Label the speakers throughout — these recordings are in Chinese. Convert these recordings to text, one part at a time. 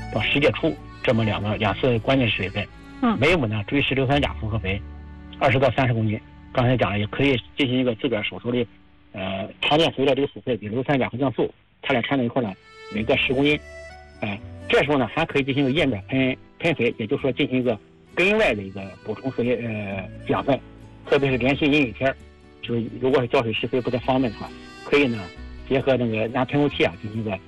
Speaker 1: 到10月初这么两次关键水分。每亩呢注意是硫酸钾复合肥20到30公斤。刚才讲了，也可以进行一个自个儿手头的常见肥料这个辅肥，比如硫酸钾和酵素，它俩掺在一块呢，每个10公斤。这时候呢还可以进行一个叶面喷肥，也就是说进行一个根外的一个补充养分，特别是连续阴雨天，就是如果是浇水施肥不太方便的话，可以呢结合那个拿喷雾器啊进行一个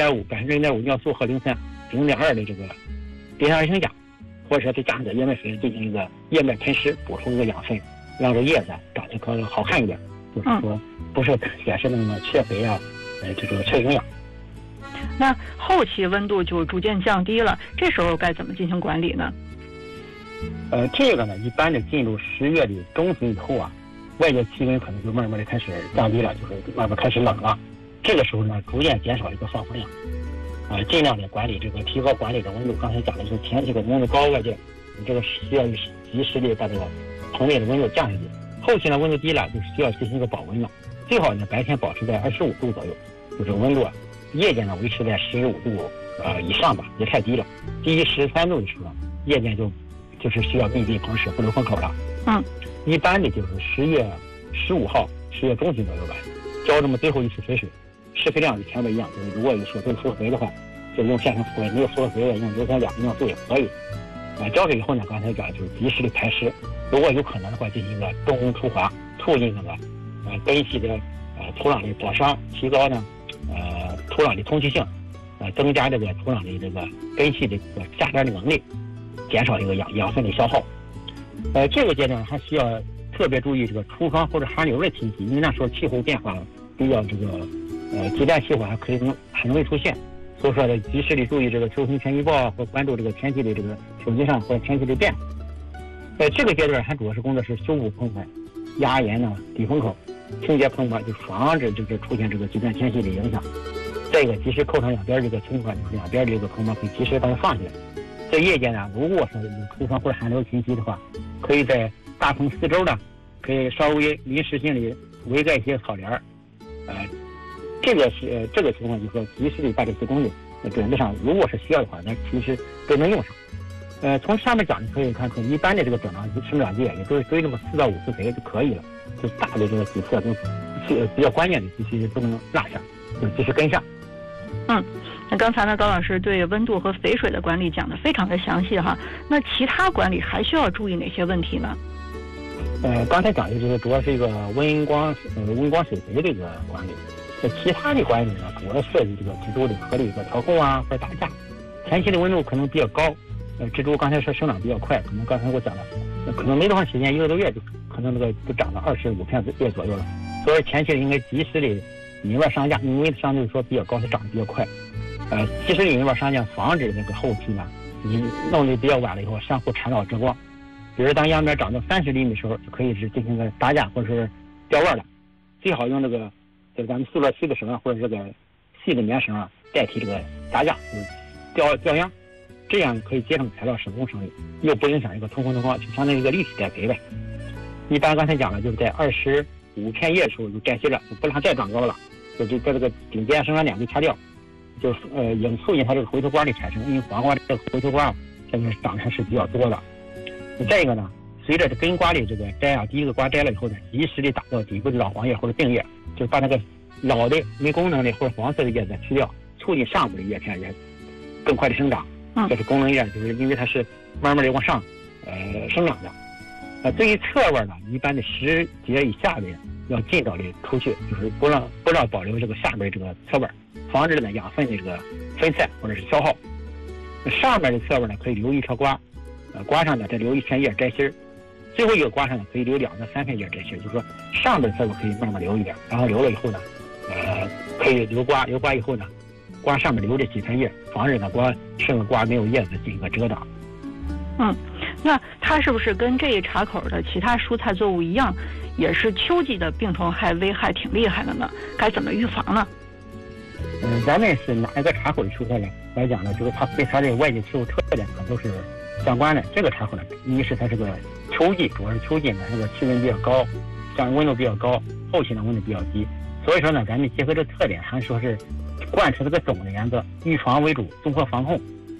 Speaker 1: 0.5%尿素和0.2%的这个碘二氢钾，或者说再加上叶面水进行一个叶面喷施，补充一个养分，让这叶子长得更好看一点，就是说不是显示那么缺肥啊，这个缺营养。
Speaker 2: 那后期温度就逐渐降低了，这时候该怎么进行管理呢？
Speaker 1: 这个呢，一般的进入10月的中旬以后啊，外界气温可能就慢慢的开始降低了，就是慢慢开始冷了。这个时候呢，逐渐减少一个放风量，尽量的管理提高管理的温度。刚才讲的就是前期的温度高，外界你这个需要及时的把这个棚内的温度降下去。后期呢，温度低了，就需要进行一个保温了。最好呢，白天保持在25度左右，就这个温度啊。夜间呢维持在15度以上吧，别太低了。低于13度的时候，夜间就是需要密闭棚室，不能封口了。一般的就是10月15号，10月中旬左右吧，浇这么最后一次肥水，施肥量与前面一样，就是如果有说这个复合肥的话，就用现成复合肥；没有复合肥的，用硫酸钾和尿素也可以。浇水以后呢，刚才讲就是及时的排湿，如果有可能的话，进行一个中空除滑，促进那个根系的土壤的保墒，提高呢土壤的通气性，增加这个土壤的这个根系的下边的能力，减少这个养分的消耗。这个阶段还需要特别注意这个出霜或者寒流的天气，因为那时候气候变化比较这个极端气候还很容易出现，所以说呢，及时的注意这个秋晴天气预报或关注这个天气的这个手机上或者天气的变化。这个阶段还主要是工作是修补棚块、压严呢抵风口、清洁棚块，就防止这个出现这个极端天气的影响。再一个，及时扣上两边这个情况，就是两边这个棚可以及时把它放下来。在夜间呢，如果说有出霜或者寒流侵袭的话，可以在大棚4周呢，可以稍微临时性的围盖一些草帘儿。这个情况就是说，及时的把这些东西准备上，如果是需要的话，那其实都能用上。从上面讲，你可以看出，一般的这个生长季也就是堆这么4到5次肥就可以了，就大的这个几次都比较关键的其实不能落下，就及时跟上。
Speaker 2: 那刚才呢，高老师对温度和肥水的管理讲得非常的详细哈。那其他管理还需要注意哪些问题呢？
Speaker 1: 刚才讲的就是主要是一个温光水肥的一个管理。其他的管理呢，主要涉及这个植株的合理一个调控啊，或者打架。前期的温度可能比较高，植株刚才说生长比较快，可能刚才我讲了，可能没多长时间，1个多月就可能就长到25片叶左右了。所以前期应该及时的引入上架，因为相对说比较高，它长得比较快。及时引入上架，防止那个后期呢，你弄得比较晚了以后，相互缠绕遮光。比如当秧苗长到30厘米的时候，就可以是进行个打架或者是吊腕了。最好用这个就是咱们塑料细的绳啊，或者这个细的棉绳啊，代替这个打架，就是吊秧，这样可以节省材料手工生意，又不影响一个通风通光，就相当于一个立体栽培呗。一般刚才讲了，就是在25片叶的时候就摘稀了，就不让它再长高了，就在这个顶尖生长点就掐掉，就促进它这个回头瓜的产生，因为黄瓜这个回头瓜现在长得还是比较多的。再一个呢，随着这根瓜的这个摘啊，第一个瓜摘了以后呢，及时的打掉底部的老黄叶或者病叶，就是把那个老的没功能的或者黄色的叶子去掉，促进上部的叶片也更快的生长。这是功能叶，就是因为它是慢慢的往上生长的。对于侧腕呢，一般的10节以下的要尽早的除去，就是不让保留这个下边这个侧腕，防止呢养分的这个分散或者是消耗。上面的侧腕呢可以留一条瓜，瓜上呢再留1片叶摘心，最后一个瓜上呢可以留2到3片叶摘心，就是说上面的侧腕可以慢慢留一点，然后留了以后呢，可以留瓜以后呢，瓜上面留这几片叶，防止呢剩个瓜没有叶子进行个遮挡。
Speaker 2: 那它是不是跟这一茬口的其他蔬菜作物一样，也是秋季的病虫害危害挺厉害的呢？该怎么预防呢？
Speaker 1: 咱们是哪一个茬口的蔬菜呢？来讲呢，就是它对它的外界气候特点可都是相关的。这个茬口呢，一是它是个秋季，主要是秋季呢，这个气温比较高，像温度比较高，后期呢温度比较低，所以说呢，咱们结合这个特点，还说是贯彻这个总的原则，预防为主，综合防控，